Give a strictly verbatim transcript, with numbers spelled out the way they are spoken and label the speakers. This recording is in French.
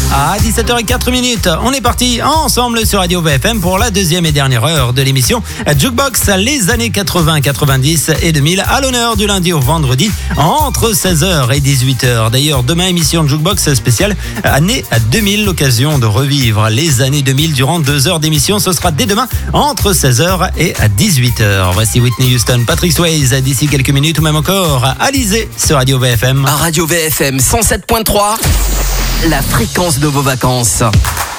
Speaker 1: À dix-sept heures zéro quatre minutes, on est parti ensemble sur Radio V F M pour la deuxième et dernière heure de l'émission Jukebox, les années quatre-vingts, quatre-vingt-dix et deux mille à l'honneur du lundi au vendredi entre seize heures et dix-huit heures. D'ailleurs, demain, émission de Jukebox spéciale année deux mille, l'occasion de revivre les années deux mille durant deux heures d'émission. Ce sera dès demain entre seize heures et dix-huit heures. Voici Whitney Houston, Patrick Swayze d'ici quelques minutes ou même encore Alizé sur Radio V F M.
Speaker 2: À Radio V F M cent sept point trois, la fréquence de vos vacances.